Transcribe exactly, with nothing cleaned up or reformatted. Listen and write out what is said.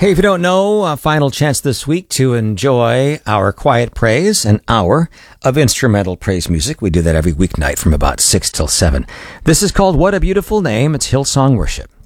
Hey, if you don't know, a final chance this week to enjoy our Quiet Praise, an hour of instrumental praise music. We do that every weeknight from about six till seven. This is called What a Beautiful Name. It's Hillsong Worship.